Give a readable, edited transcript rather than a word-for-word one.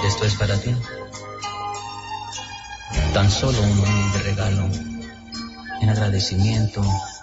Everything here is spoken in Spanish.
Esto es para ti. Tan solo un humilde regalo en agradecimiento